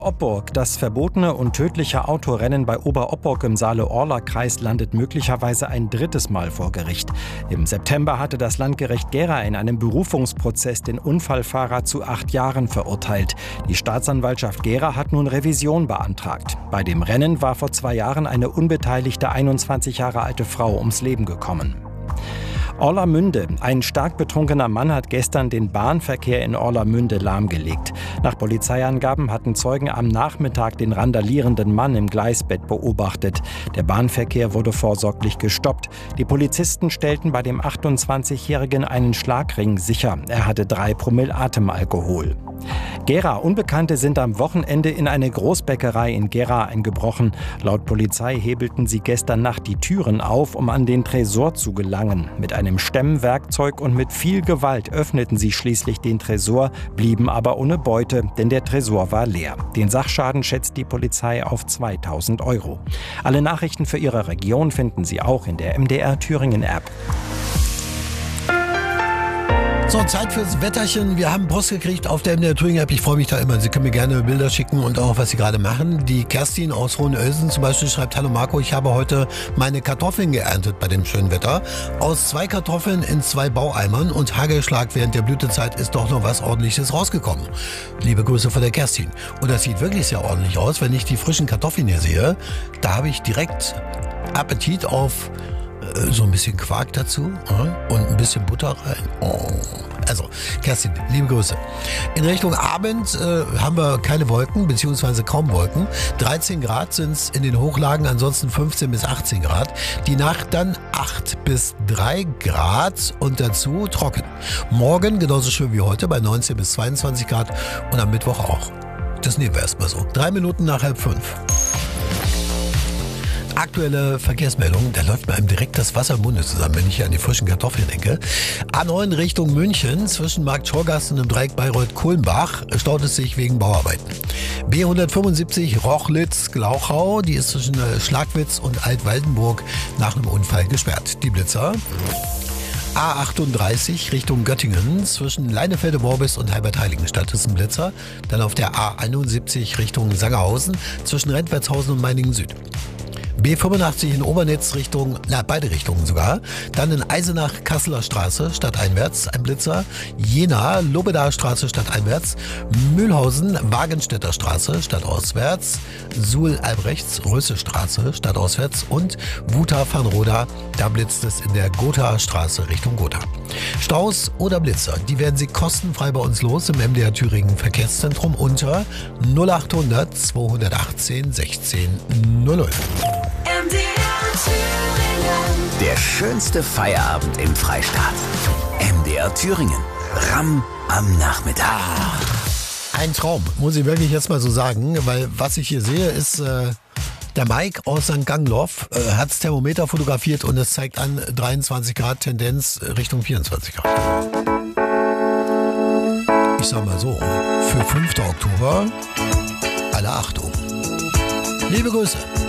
Opburg. Das verbotene und tödliche Autorennen bei Oberopburg im Saale-Orla-Kreis landet möglicherweise ein drittes Mal vor Gericht. Im September hatte das Landgericht Gera in einem Berufungsprozess den Unfallfahrer zu 8 Jahren verurteilt. Die Staatsanwaltschaft Gera hat nun Revision beantragt. Bei dem Rennen war vor 2 Jahren eine unbeteiligte 21 Jahre alte Frau ums Leben gekommen. Orlamünde. Ein stark betrunkener Mann hat gestern den Bahnverkehr in Orlamünde lahmgelegt. Nach Polizeiangaben hatten Zeugen am Nachmittag den randalierenden Mann im Gleisbett beobachtet. Der Bahnverkehr wurde vorsorglich gestoppt. Die Polizisten stellten bei dem 28-Jährigen einen Schlagring sicher. Er hatte 3 Promille Atemalkohol. Gera. Unbekannte sind am Wochenende in eine Großbäckerei in Gera eingebrochen. Laut Polizei hebelten sie gestern Nacht die Türen auf, um an den Tresor zu gelangen. Mit einem Stemmwerkzeug und mit viel Gewalt öffneten sie schließlich den Tresor, blieben aber ohne Beute, denn der Tresor war leer. Den Sachschaden schätzt die Polizei auf 2.000 €. Alle Nachrichten für Ihre Region finden Sie auch in der MDR Thüringen App. So, Zeit fürs Wetterchen. Wir haben Post gekriegt auf der MDR Thüringen App. Ich freue mich da immer. Sie können mir gerne Bilder schicken und auch, was Sie gerade machen. Die Kerstin aus Hohenölsen zum Beispiel schreibt: Hallo Marco, ich habe heute meine Kartoffeln geerntet bei dem schönen Wetter. Aus 2 Kartoffeln in 2 Baueimern und Hagelschlag während der Blütezeit ist doch noch was Ordentliches rausgekommen. Liebe Grüße von der Kerstin. Und das sieht wirklich sehr ordentlich aus. Wenn ich die frischen Kartoffeln hier sehe, da habe ich direkt Appetit auf so ein bisschen Quark dazu und ein bisschen Butter rein. Oh. Also, Kerstin, liebe Grüße. In Richtung Abend haben wir keine Wolken, beziehungsweise kaum Wolken. 13 Grad sind es in den Hochlagen, ansonsten 15 bis 18 Grad. Die Nacht dann 8 bis 3 Grad und dazu trocken. Morgen genauso schön wie heute bei 19 bis 22 Grad und am Mittwoch auch. Das nehmen wir erstmal so. 3 Minuten nach 4:30. Aktuelle Verkehrsmeldung, da läuft mir einem direkt das Wasser im Munde zusammen, wenn ich hier an die frischen Kartoffeln denke. A9 Richtung München, zwischen Markt-Schorgast und dem Dreieck Bayreuth-Kulmbach, staut es sich wegen Bauarbeiten. B175 Rochlitz-Glauchau, die ist zwischen Schlagwitz und Altwaldenburg nach einem Unfall gesperrt. Die Blitzer. A38 Richtung Göttingen, zwischen Leinefelde-Morbis und Heilbad-Heiligenstadt ist ein Blitzer. Dann auf der A71 Richtung Sangerhausen, zwischen Rentwertshausen und Meiningen Süd. B85 in Obernitz Richtung, beide Richtungen sogar. Dann in Eisenach Kasseler Straße stadteinwärts ein Blitzer. Jena Lobedaer Straße stadteinwärts. Mühlhausen Wagenstädter Straße stadtauswärts. Suhl Albrechts Rösse Straße stadtauswärts. Und Wuta-Vanroda, da blitzt es in der Gothaer Straße Richtung Gotha. Staus oder Blitzer, die werden Sie kostenfrei bei uns los im MDR Thüringen Verkehrszentrum unter 0800 218 16 00. Der schönste Feierabend im Freistaat. MDR Thüringen. Ramm am Nachmittag. Ein Traum, muss ich wirklich jetzt mal so sagen, weil was ich hier sehe ist, der Mike aus St. Gangloff hat das Thermometer fotografiert und es zeigt an 23 Grad, Tendenz Richtung 24 Grad. Ich sag mal so, für 5. Oktober alle Achtung. Liebe Grüße.